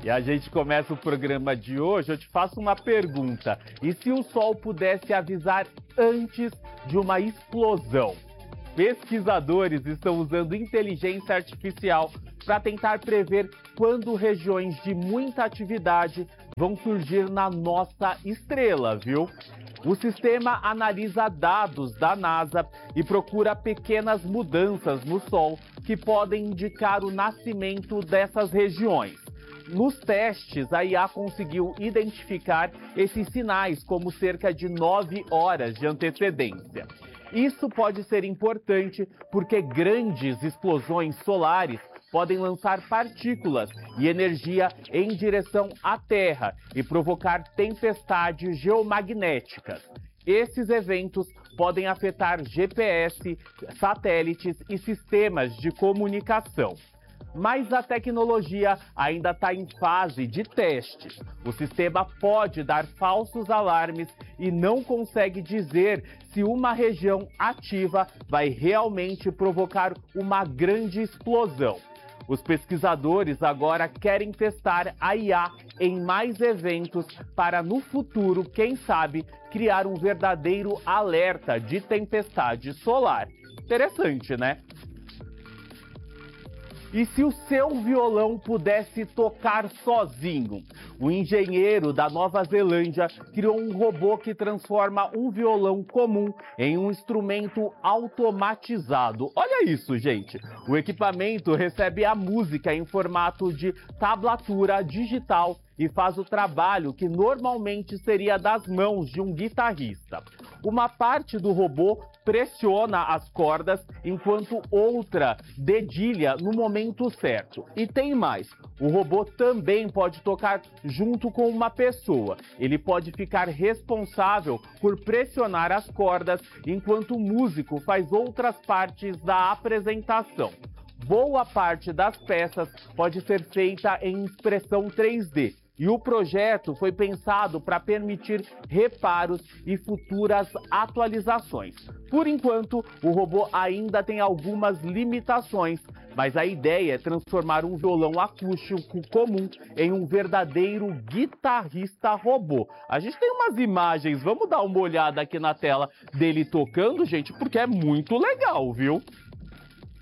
E a gente começa o programa de hoje, eu te faço uma pergunta. E se o Sol pudesse avisar antes de uma explosão? Pesquisadores estão usando inteligência artificial para tentar prever quando regiões de muita atividade vão surgir na nossa estrela, viu? O sistema analisa dados da NASA e procura pequenas mudanças no Sol que podem indicar o nascimento dessas regiões. Nos testes, a IA conseguiu identificar esses sinais como cerca de 9 horas de antecedência. Isso pode ser importante porque grandes explosões solares podem lançar partículas e energia em direção à Terra e provocar tempestades geomagnéticas. Esses eventos podem afetar GPS, satélites e sistemas de comunicação. Mas a tecnologia ainda está em fase de testes. O sistema pode dar falsos alarmes e não consegue dizer se uma região ativa vai realmente provocar uma grande explosão. Os pesquisadores agora querem testar a IA em mais eventos para, no futuro, quem sabe, criar um verdadeiro alerta de tempestade solar. Interessante, né? E se o seu violão pudesse tocar sozinho? O engenheiro da Nova Zelândia criou um robô que transforma um violão comum em um instrumento automatizado. Olha isso, gente! O equipamento recebe a música em formato de tablatura digital e faz o trabalho que normalmente seria das mãos de um guitarrista. Uma parte do robô pressiona as cordas, enquanto outra dedilha no momento certo. E tem mais, o robô também pode tocar junto com uma pessoa. Ele pode ficar responsável por pressionar as cordas, enquanto o músico faz outras partes da apresentação. Boa parte das peças pode ser feita em impressão 3D. E o projeto foi pensado para permitir reparos e futuras atualizações. Por enquanto, o robô ainda tem algumas limitações, mas a ideia é transformar um violão acústico comum em um verdadeiro guitarrista robô. A gente tem umas imagens, vamos dar uma olhada aqui na tela dele tocando, gente, porque é muito legal, viu?